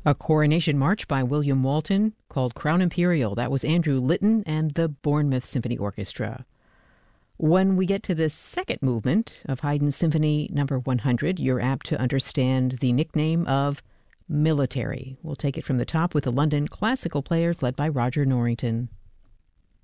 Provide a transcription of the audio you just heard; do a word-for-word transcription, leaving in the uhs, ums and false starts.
A coronation march by William Walton called Crown Imperial. That was Andrew Litton and the Bournemouth Symphony Orchestra. When we get to the second movement of Haydn's Symphony Number one hundred, you're apt to understand the nickname of Military. We'll take it from the top with the London Classical Players led by Roger Norrington.